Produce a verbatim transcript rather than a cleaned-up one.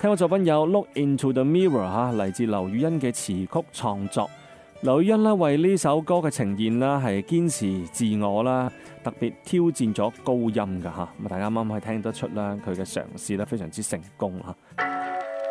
聽過作品有 Look Into the Mirror 嚇，嚟自劉雨欣嘅詞曲創作。劉雨欣咧為呢首歌嘅呈現啦，係堅持自我啦，特別挑戰咗高音㗎嚇。咁大家啱啱可以聽得出啦，佢嘅嘗試咧非常之成功嚇。